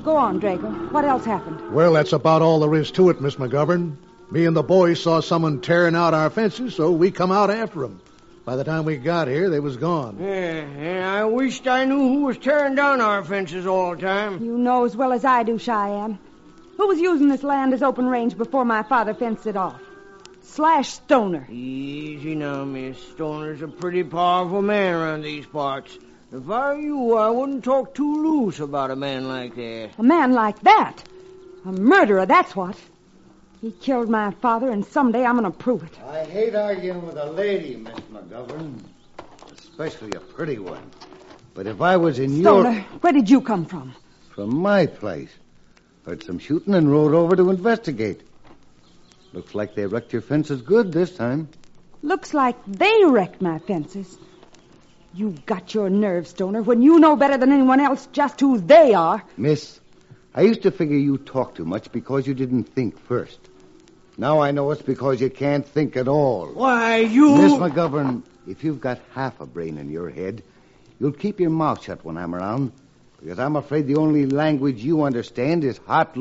Go on, Draco. What else happened? Well, that's about all there is to it, Miss McGovern. Me and the boys saw someone tearing out our fences, so we come out after them. By the time we got here, they was gone. Yeah, I wished I knew who was tearing down our fences all the time. You know as well as I do, Cheyenne. Who was using this land as open range before my father fenced it off? Slash Stoner. Easy now, Miss. Stoner's a pretty powerful man around these parts. If I were you, I wouldn't talk too loose about a man like that. A man like that? A murderer, that's what. He killed my father, and someday I'm going to prove it. I hate arguing with a lady, Miss McGovern. Especially a pretty one. But if I was in Stoner, where did you come from? From my place. Heard some shooting and rode over to investigate. Looks like they wrecked your fences good this time. Looks like they wrecked my fences. You got your nerve, Stoner, when you know better than anyone else just who they are. Miss, I used to figure you talked too much because you didn't think first. Now I know it's because you can't think at all. Why, you... Miss McGovern, if you've got half a brain in your head, you'll keep your mouth shut when I'm around, because I'm afraid the only language you understand is hot